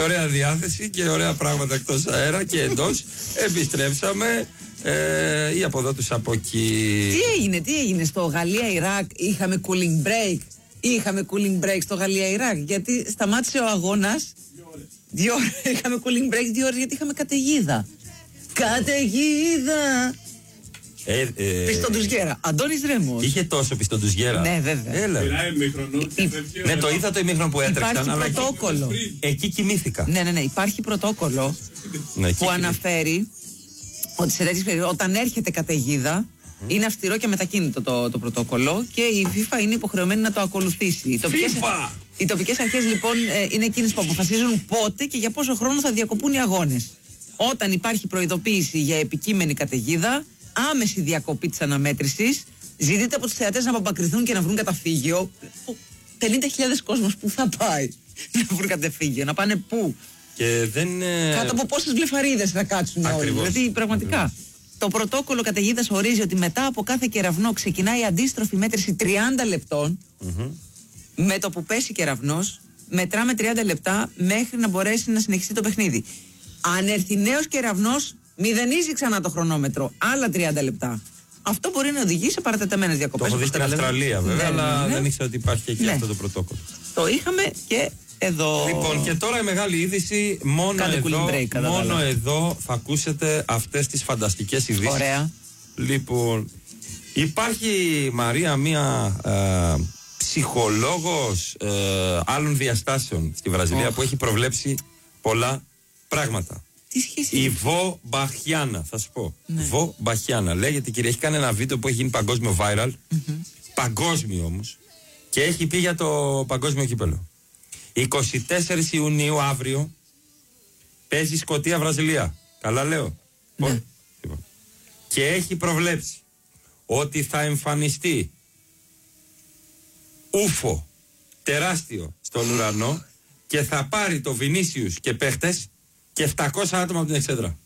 ωραία διάθεση και ωραία πράγματα εκτός αέρα και εντός. Επιστρέψαμε. Ή από εδώ τους από εκεί. Τι έγινε στο Γαλλία-Ιράκ? Είχαμε cooling break. Είχαμε cooling break στο Γαλλία-Ιράκ. Γιατί σταμάτησε ο αγώνας. 2 ώρες. Είχαμε cooling break 2 ώρες γιατί είχαμε καταιγίδα. Καταιγίδα. Πιστοντουζιέρα. Αντώνης Ρέμος. Είχε τόσο πιστοντουζιέρα. Ναι, βέβαια. Έλα. Ναι, το είδα το ημίχρονο που έτρεξαν. Υπάρχει πρωτόκολλο. Εκεί κοιμήθηκα. Ναι. Υπάρχει πρωτόκολλο που αναφέρει ότι σε τέτοιες περιόδους, όταν έρχεται καταιγίδα, είναι αυστηρό και μετακίνητο το πρωτόκολλο και η FIFA είναι υποχρεωμένη να το ακολουθήσει. Οι τοπικές αρχές λοιπόν είναι εκείνες που αποφασίζουν πότε και για πόσο χρόνο θα διακοπούν οι αγώνες. Όταν υπάρχει προειδοποίηση για επικείμενη καταιγίδα, άμεση διακοπή της αναμέτρησης, ζητείται από τους θεατές να απομακρυνθούν και να βρουν καταφύγιο. 50.000 κόσμος που θα πάει να βρουν καταφύγιο, να πάνε πού? Και δεν, κάτω από πόσες βλεφαρίδες θα κάτσουν όλοι? Δηλαδή πραγματικά. Το πρωτόκολλο καταιγίδας ορίζει ότι μετά από κάθε κεραυνό ξεκινάει η αντίστροφη μέτρηση 30 λεπτών. Με το που πέσει κεραυνός, μετράμε 30 λεπτά μέχρι να μπορέσει να συνεχιστεί το παιχνίδι. Αν έρθει νέος κεραυνός, μηδενίζει ξανά το χρονόμετρο. Άλλα 30 λεπτά. Αυτό μπορεί να οδηγήσει σε παρατεταμένες διακοπές. Το έχω δει στην Αυστραλία βέβαια, αλλά δεν ήξερα ότι υπάρχει εκεί αυτό το πρωτόκολλο. Το είχαμε και εδώ. Λοιπόν, και τώρα η μεγάλη είδηση. Μόνο εδώ θα ακούσετε αυτές τις φανταστικές ειδήσεις. Ωραία. Λοιπόν, υπάρχει, Μαρία, μία ψυχολόγος άλλων διαστάσεων στη Βραζιλία που έχει προβλέψει πολλά πράγματα. Τι σχέση? Η Βο Μπαχιάνα, θα σου πω. Βο Μπαχιάνα λέγεται, κυρία. Έχει κάνει ένα βίντεο που έχει γίνει παγκόσμιο viral. Παγκόσμιο όμως. Και έχει πει για το παγκόσμιο κύπελλο. 24 Ιουνίου αύριο παίζει Σκωτία Βραζιλία. Καλά λέω? Ναι. Λοιπόν. Και έχει προβλέψει ότι θα εμφανιστεί ούφο τεράστιο στον ουρανό και θα πάρει το Βινίσιους και παίχτες και 700 άτομα από την εξέδρα.